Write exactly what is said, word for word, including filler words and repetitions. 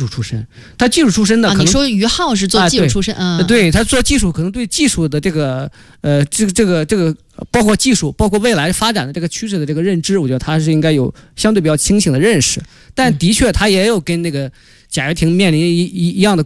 术出身，他技术出身的、 啊， 可能你说于浩是做技术出身， 啊、 嗯， 对他做技术可能对技术的这个呃这个这个这个包括技术，包括未来发展的这个趋势的这个认知，我觉得他是应该有相对比较清醒的认识。但的确，他也有跟那个贾跃亭面临一一一样的